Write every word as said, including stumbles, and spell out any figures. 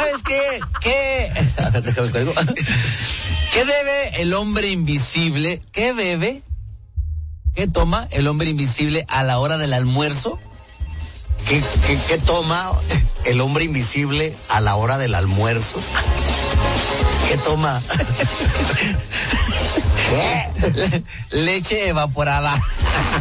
¿Sabes qué? ¿Qué? A ver, déjame cuelgo. ¿Qué debe el hombre invisible? ¿Qué bebe? ¿Qué toma el hombre invisible a la hora del almuerzo? ¿Qué, qué, qué toma el hombre invisible a la hora del almuerzo? ¿Qué toma? ¿Qué? Leche evaporada.